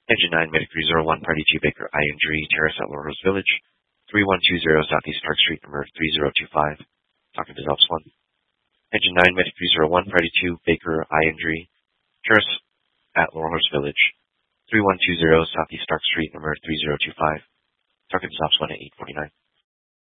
Engine 9, Medic 301, Party 2, Baker Eye Injury, Terrace at Laurel's Village, 3120 Southeast Park Street, number 3025. Talking to Zelps 1. Engine 9, Medic 301, Party 2, Baker Eye Injury, Terrace at Laurel's Village, 3120 Southeast Park Street, number 3025. Talking to Zelps 1 at 849.